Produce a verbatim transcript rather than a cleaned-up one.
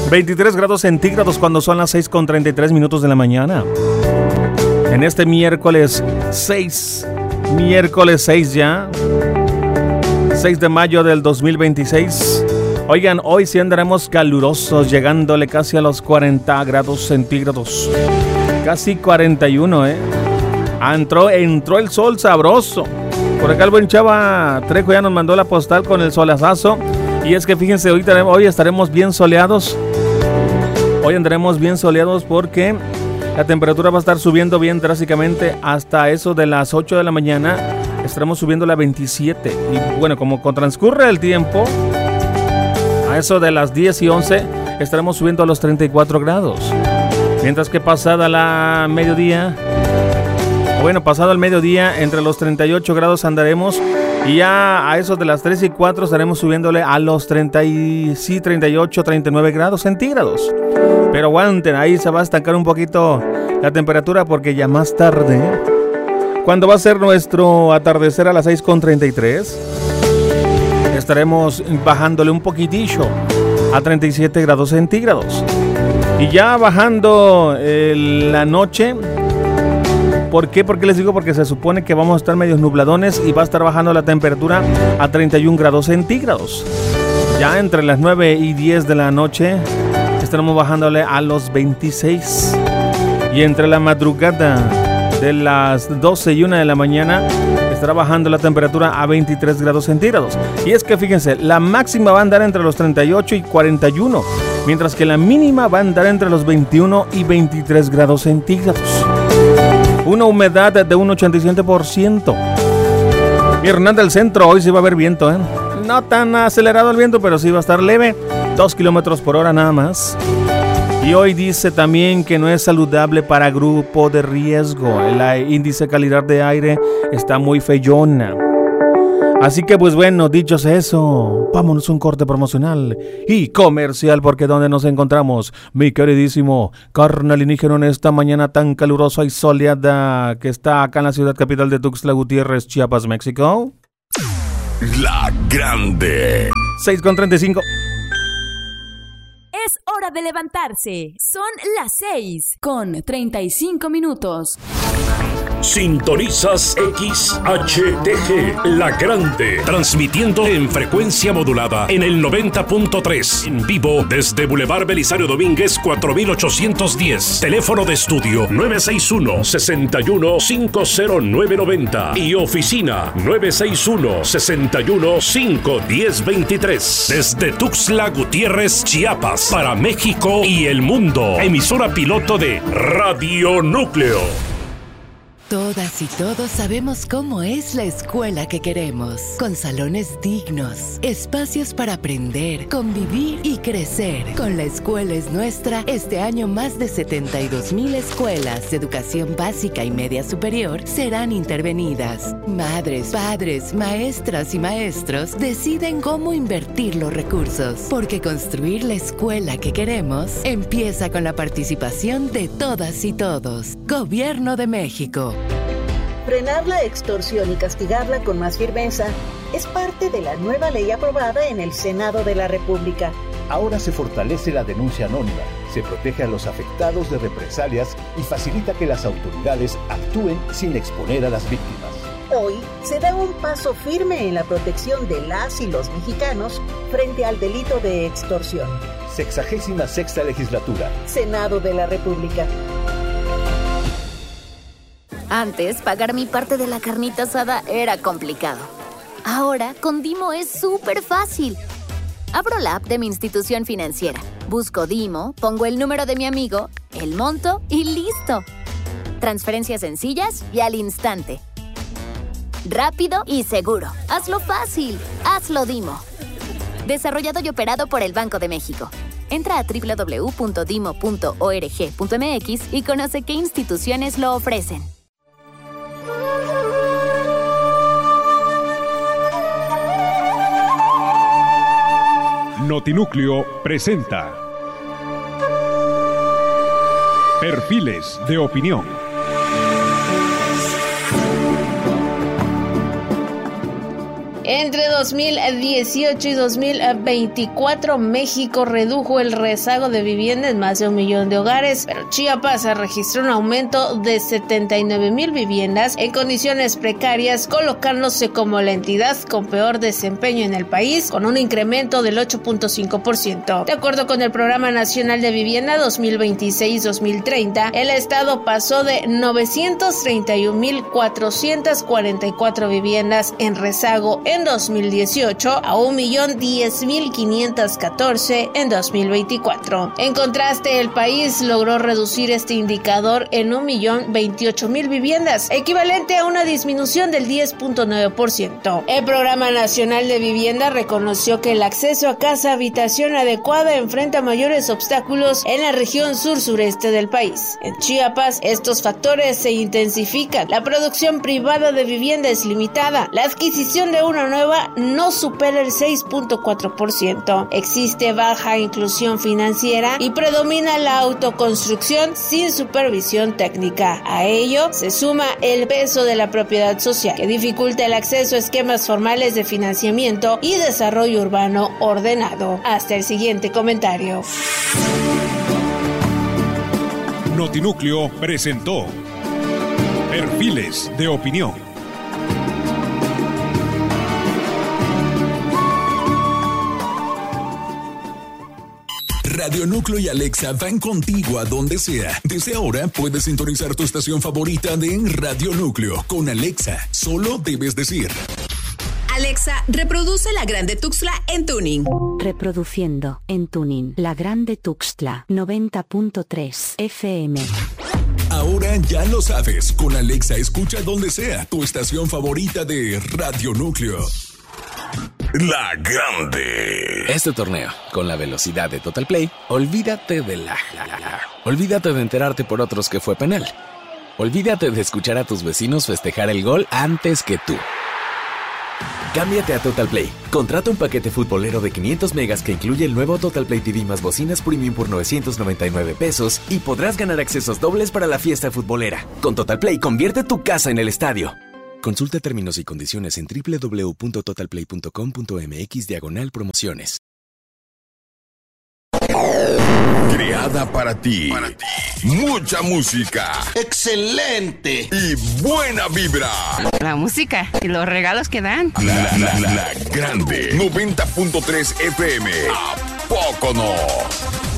veintitrés grados centígrados cuando son las seis con treinta y tres minutos de la mañana. En este miércoles seis, miércoles seis ya, seis de mayo del dos mil veintiséis. Oigan, hoy sí andaremos calurosos, llegándole casi a los cuarenta grados centígrados. Casi cuarenta y uno, ¿eh? Entró, entró el sol sabroso. Por acá el buen Chava Trejo ya nos mandó la postal con el solazazo. Y es que fíjense, hoy, hoy estaremos bien soleados. Hoy andaremos bien soleados porque la temperatura va a estar subiendo bien drásticamente hasta eso de las ocho de la mañana. Estaremos subiendo a veintisiete. Y bueno, como transcurre el tiempo, a eso de las diez y once estaremos subiendo a los treinta y cuatro grados. Mientras que pasada la mediodía, bueno, pasado el mediodía, entre los treinta y ocho grados andaremos. Y ya a eso de las tres y cuatro estaremos subiéndole a los treinta y, sí, treinta y ocho, treinta y nueve grados centígrados. Pero aguanten, ahí se va a estancar un poquito la temperatura porque ya más tarde, cuando va a ser nuestro atardecer a las seis con treinta y tres, estaremos bajándole un poquitillo a treinta y siete grados centígrados. Y ya bajando eh, la noche. ¿Por qué? ¿Por qué les digo? Porque se supone que vamos a estar medios nubladones y va a estar bajando la temperatura a treinta y un grados centígrados. Ya entre las nueve y diez de la noche estaremos bajándole a los veintiséis. Y entre la madrugada de las doce y una de la mañana estará bajando la temperatura a veintitrés grados centígrados. Y es que fíjense, la máxima va a andar entre los treinta y ocho y cuarenta y uno, mientras que la mínima va a andar entre los veintiuno y veintitrés grados centígrados. Una humedad de un ochenta y siete por ciento. Mi Hernán del Centro, hoy sí va a haber viento, ¿eh? No tan acelerado el viento, pero sí va a estar leve. Dos kilómetros por hora nada más. Y hoy dice también que no es saludable para grupo de riesgo. El índice de calidad de aire está muy feyona. Así que pues bueno, dichos eso, vámonos a un corte promocional y comercial, porque donde nos encontramos, mi queridísimo carnalinígeno, en esta mañana tan calurosa y soleada que está acá en la ciudad capital de Tuxtla Gutiérrez, Chiapas, México. La Grande. seis con treinta y cinco. Es hora de levantarse. Son las seis con treinta y cinco minutos. Sintonizas X H T G, La Grande, transmitiendo en frecuencia modulada en el noventa punto tres, en vivo desde Boulevard Belisario Domínguez cuatro mil ochocientos diez, teléfono de estudio nueve seis uno, seis uno cinco cero nueve nueve cero y oficina nueve seis uno, seis uno cinco uno cero dos tres, desde Tuxtla Gutiérrez, Chiapas, para México y el mundo, emisora piloto de Radio Núcleo. Todas y todos sabemos cómo es la escuela que queremos, con salones dignos, espacios para aprender, convivir y crecer. Con La Escuela es Nuestra, este año más de setenta y dos mil escuelas de educación básica y media superior serán intervenidas. Madres, padres, maestras y maestros deciden cómo invertir los recursos, porque construir la escuela que queremos empieza con la participación de todas y todos. Gobierno de México. Frenar la extorsión y castigarla con más firmeza es parte de la nueva ley aprobada en el Senado de la República. Ahora se fortalece la denuncia anónima, se protege a los afectados de represalias y facilita que las autoridades actúen sin exponer a las víctimas. Hoy se da un paso firme en la protección de las y los mexicanos frente al delito de extorsión. Sexagésima sexta legislatura. Senado de la República. Antes, pagar mi parte de la carnita asada era complicado. Ahora, con Dimo es súper fácil. Abro la app de mi institución financiera, busco Dimo, pongo el número de mi amigo, el monto y ¡listo! Transferencias sencillas y al instante. Rápido y seguro. Hazlo fácil. Hazlo Dimo. Desarrollado y operado por el Banco de México. Entra a doble u doble u doble u punto dimo punto org punto m x y conoce qué instituciones lo ofrecen. Notinúcleo presenta Perfiles de Opinión. Entre dos mil dieciocho y dos mil veinticuatro, México redujo el rezago de vivienda en más de un millón de hogares, pero Chiapas registró un aumento de setenta y nueve mil viviendas en condiciones precarias, colocándose como la entidad con peor desempeño en el país, con un incremento del ocho punto cinco por ciento. De acuerdo con el Programa Nacional de Vivienda dos mil veintiséis dos mil treinta, el estado pasó de novecientos treinta y un mil cuatrocientos cuarenta y cuatro viviendas en rezago en dos mil dieciocho a un millón diez mil quinientos catorce en dos mil veinticuatro. En contraste, el país logró reducir este indicador en un millón veintiocho mil viviendas, equivalente a una disminución del diez punto nueve por ciento. El Programa Nacional de Vivienda reconoció que el acceso a casa habitación adecuada enfrenta mayores obstáculos en la región sur-sureste del país. En Chiapas, estos factores se intensifican. La producción privada de vivienda es limitada. La adquisición de una nueva no supera el seis punto cuatro por ciento. Existe baja inclusión financiera y predomina la autoconstrucción sin supervisión técnica. A ello se suma el peso de la propiedad social, que dificulta el acceso a esquemas formales de financiamiento y desarrollo urbano ordenado. Hasta el siguiente comentario. Notinúcleo presentó Perfiles de Opinión. Radio Núcleo y Alexa van contigo a donde sea. Desde ahora puedes sintonizar tu estación favorita de Radio Núcleo con Alexa. Solo debes decir: Alexa, reproduce La Grande Tuxtla en tuning. Reproduciendo en tuning La Grande Tuxtla noventa punto tres F M. Ahora ya lo sabes. Con Alexa escucha donde sea tu estación favorita de Radio Núcleo. La Grande. Este torneo, con la velocidad de Total Play, olvídate de la, la, la, la. Olvídate de enterarte por otros que fue penal. Olvídate de escuchar a tus vecinos festejar el gol antes que tú. Cámbiate a Total Play. Contrata un paquete futbolero de quinientos megas que incluye el nuevo Total Play T V más bocinas premium por novecientos noventa y nueve pesos y podrás ganar accesos dobles para la fiesta futbolera. Con Total Play, convierte tu casa en el estadio. Consulta términos y condiciones en doble u doble u doble u punto total play punto com punto m x diagonal promociones. Creada para ti. para ti. Mucha música. ¡Excelente! Y buena vibra. La música y los regalos que dan. La, la, la, la Grande. noventa punto tres F M. ¿A poco no?